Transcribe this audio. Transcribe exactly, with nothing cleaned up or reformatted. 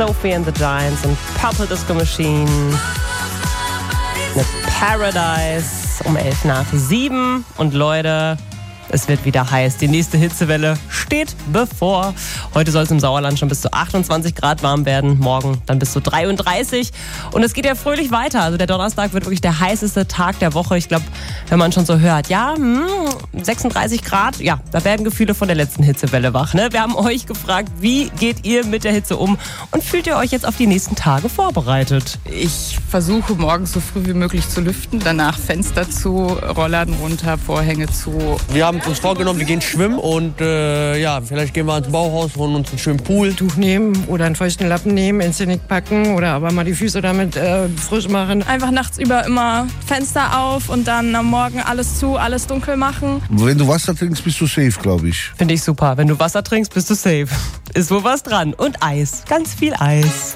Sophie and the Giants und Purple Disco Machine mit Paradise um elf nach sieben. Und Leute, es wird wieder heiß. Die nächste Hitzewelle steht bevor. Heute soll es im Sauerland schon bis zu achtundzwanzig Grad warm werden. Morgen dann bis zu dreiunddreißig. Und es geht ja fröhlich weiter. Also der Donnerstag wird wirklich der heißeste Tag der Woche. Ich glaube, wenn man schon so hört, ja, hm, sechsunddreißig Grad, ja, da werden Gefühle von der letzten Hitzewelle wach. Ne? Wir haben euch gefragt, wie geht ihr mit der Hitze um? Und fühlt ihr euch jetzt auf die nächsten Tage vorbereitet? Ich versuche morgens so früh wie möglich zu lüften. Danach Fenster zu, Rollladen runter, Vorhänge zu. Wir haben uns vorgenommen, wir gehen schwimmen und äh, ja, vielleicht gehen wir ins Bauhaus, holen uns einen schönen Pool. Tuch nehmen oder einen feuchten Lappen nehmen, ins Genick packen oder aber mal die Füße damit äh, frisch machen. Einfach nachts über immer Fenster auf und dann am Morgen alles zu, alles dunkel machen. Wenn du Wasser trinkst, bist du safe, glaube ich. Finde ich super. Wenn du Wasser trinkst, bist du safe. Ist wohl was dran. Und Eis. Ganz viel Eis.